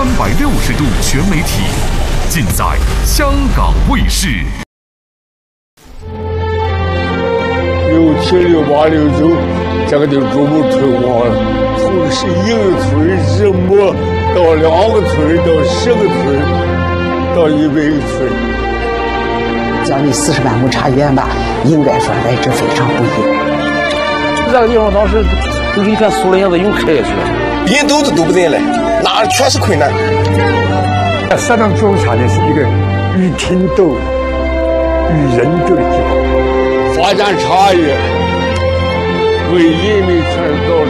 360度全媒体，尽在香港卫视。 67、68、69，这个就逐步退化了，从1个村日暮到2个村，到10个村，到100个村。 将近40万亩茶园吧，应该说来之非常不易。 这个地方当时就是一片树林子，又开下去了， 一兜子都不进来，那全是困难。 山东种茶呢是一个与天斗、与人斗的地方，发展茶叶，为人民创造